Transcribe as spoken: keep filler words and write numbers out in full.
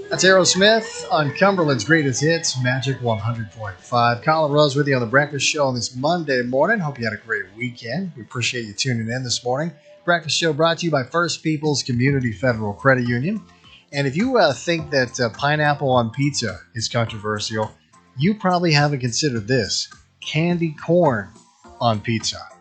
That's Aerosmith on Cumberland's Greatest Hits, Magic one hundred point five. Colin Rose with you on The Breakfast Show on this Monday morning. Hope you had a great weekend. We appreciate you tuning in this morning. Breakfast Show brought to you by First People's Community Federal Credit Union. And if you uh, think that uh, pineapple on pizza is controversial, you probably haven't considered this: candy corn on pizza.